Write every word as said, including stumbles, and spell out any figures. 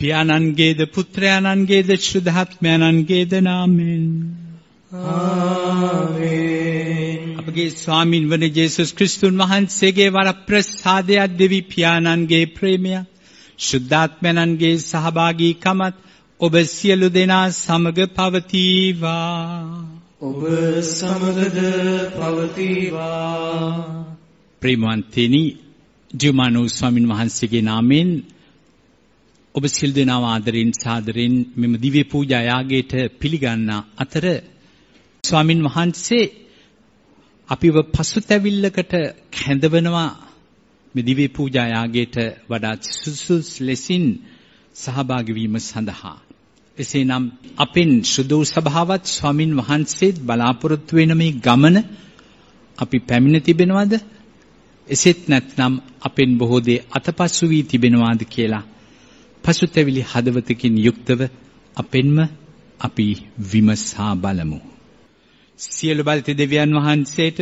පියාණන්ගේද පුත්‍රයාණන්ගේද ශුද්ධාත්මයන්ගේද නාමයෙන් ආමේන්. අපගේ ස්වාමින් වන ජේසුස් ක්‍රිස්තුන් වහන්සේගේ වරප්‍රසාදය, දෙවි පියාණන්ගේ ප්‍රේමය, ශුද්ධාත්මයන්ගේ සහභාගීකමත් ඔබ සියලු දෙනා සමග පවතිවා. ඔබ සමගද පවතිවා. ප්‍රේමවන්තනි, ජීවමාන වූ ස්වාමින් වහන්සේගේ නාමයෙන් ඔබ සියලු දෙනාව ආදරෙන් සාදරෙන් මෙම දිව්‍ය පූජා යාගයට පිළිගන්නා අතර ස්වාමින් වහන්සේ අපිව පසුතැවිල්ලකට කැඳවනවා මේ දිව්‍ය පූජා යාගයට වඩා සුසුස් ලෙසින් සහභාගී වීම සඳහා. එසේනම් අපෙන් සුදු සභාවත් ස්වාමින් වහන්සේත් බලාපොරොත්තු වෙන මේ ගමන අපි පැමිණ තිබෙනවද? එසේත් නැත්නම් අපෙන් බොහෝ දේ අතපසු වී තිබෙනවාද කියලා පසුතැවිලි හදවතකින් යුක්තව අපෙන්ම අපි විමසා බලමු. සියලු බලති දෙවියන් වහන්සේට